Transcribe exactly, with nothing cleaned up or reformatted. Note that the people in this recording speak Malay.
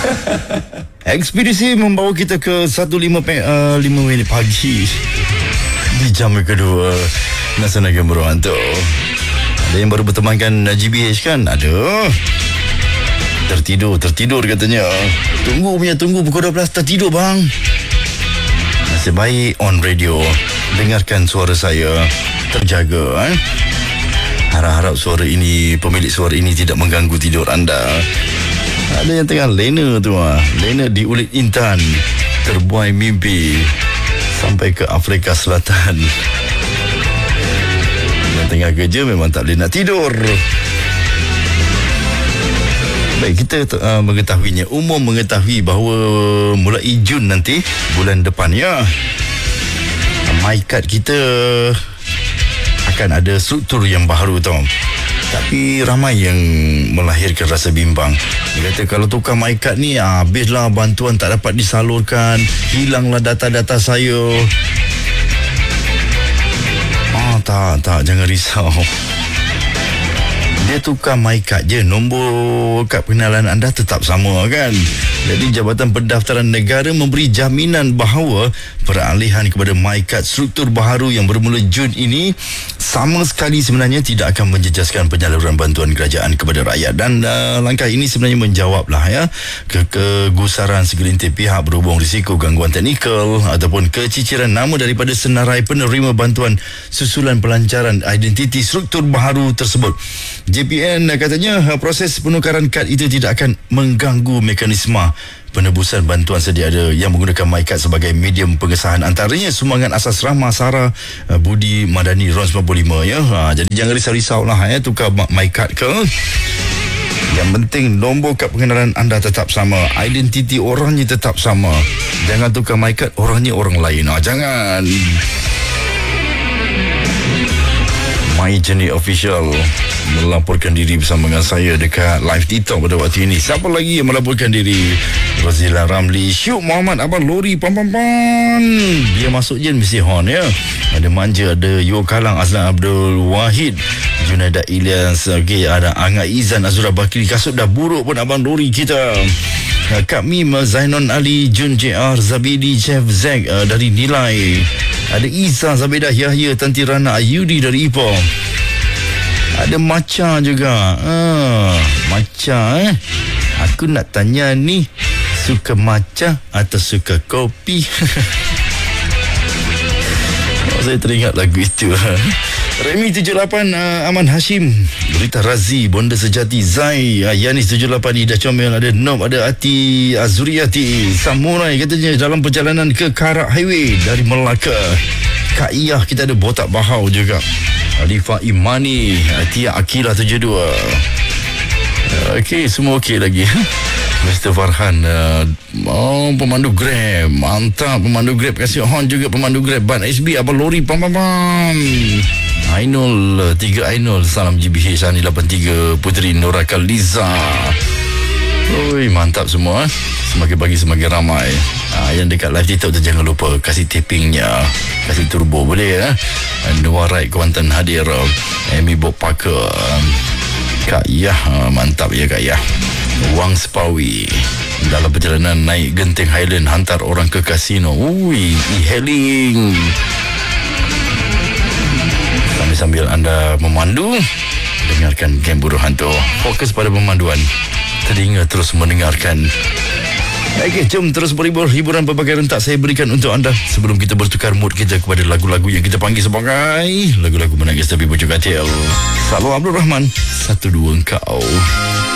Ekspedisi membawa kita ke satu lima minit pagi di jam kedua Nasional Game Berhantu. Ada yang baru bertemankan G B H kan? Ada. Tertidur, tertidur katanya. Tunggu punya tunggu pukul dua belas tertidur bang. Nasib baik on radio. Dengarkan suara saya. Terjaga eh? Harap-harap suara ini, pemilik suara ini tidak mengganggu tidur anda. Ada yang tengah lena tu ah. Lena di Ulit Intan. Terbuai mimpi sampai ke Afrika Selatan. Yang tengah kerja memang tak boleh nak tidur. Baik, kita uh, mengetahuinya. Umum mengetahui bahawa mulai Jun nanti, bulan depan ya, MyKad kita akan ada struktur yang baru tau. Tapi ramai yang melahirkan rasa bimbang. Dia kata kalau tukar MyKad ni, habislah bantuan tak dapat disalurkan, hilanglah data-data saya. Ah, tak, tak, jangan risau. Dia tukar MyKad je, nombor kad pengenalan anda tetap sama kan. Jadi Jabatan Pendaftaran Negara memberi jaminan bahawa peralihan kepada MyKad struktur baharu yang bermula Jun ini sama sekali sebenarnya tidak akan menjejaskan penyaluran bantuan kerajaan kepada rakyat. Dan uh, langkah ini sebenarnya menjawablah ya ke kegusaran segelintir pihak berhubung risiko gangguan teknikal ataupun keciciran nama daripada senarai penerima bantuan susulan pelancaran identiti struktur baharu tersebut. J P N katanya proses penukaran kad itu tidak akan mengganggu mekanisme penebusan bantuan sedia ada yang menggunakan MyKad sebagai medium pengesahan, antaranya sumbangan asas rahmah Sarah Budi Madani RON sembilan puluh lima ya. Ha, jadi jangan risau-risau lah ya, tukar MyKad ke. Yang penting nombor kad pengenalan anda tetap sama, identiti orangnya tetap sama. Jangan tukar MyKad orangnya orang lain. Ha, jangan. My Journey Official melaporkan diri bersama dengan saya dekat live TikTok pada waktu ini. Siapa lagi yang melaporkan diri? Rozila Ramli, Syuk Muhammad, Abang Lori, pam pam pam. Dia masuk je mesti horn ya. Ada Manja, ada Yo Kalang, Azlan Abdul Wahid, Junaida Ilyas, okay, ada Angga Izan, Azura Bakri. Kasut dah buruk pun Abang Lori kita. Kak Mim, Zainon Ali, Jun J R, Zabidi, Chef Zack uh, dari Nilai. Ada Isa, Zabedah Yahya, Tanti Rana Ayudi dari Ipoh. Ada Macha juga. Ah, Macha eh. Aku nak tanya ni, suka matcha atau suka kopi? Oh, saya teringat lagu itu. Remy tujuh lapan, uh, Aman Hashim, Berita Razi, Bonda Sejati, Zai, uh, Yanis tujuh lapan, Ida Comel, ada Nob, ada Ati Azuriati, Samurai katanya dalam perjalanan ke Karak Highway dari Melaka. Kak Iyah, kita ada Botak Bahau juga. Alifa Imani, Tia Akila tujuh dua. Okey, semua okey lagi. Mister Farhan, uh, oh, pemandu Grab, mantap pemandu Grab, kasih horn juga pemandu Grab. Ban S B, Abang Lori, pam pam pam. Ainul, tiga Ainul, salam G B H Ani lapan tiga, Puteri Nora Kaliza. Oi, mantap semua. Semakin pagi semakin ramai. Ah, yang dekat live TikTok tu jangan lupa kasih tapingnya, kasih turbo boleh ya. Noah Wright Kuantan hadir, Amy Bob Parker, Kak Yah, mantap ya Kak Yah. Wang Sepawi dalam perjalanan naik Genting Highland hantar orang ke kasino. Ui, e-hailing. Sambil-sambil anda memandu, dengarkan Game Buruh Hantu. Fokus pada pemanduan, telinga terus mendengarkan. Okey, jom terus berhibur. Hiburan berbagai rentak saya berikan untuk anda sebelum kita bertukar mood kita kepada lagu-lagu yang kita panggil sebagai lagu-lagu menangis tapi bujuk katil. Salam Abdul Rahman, satu dua engkau.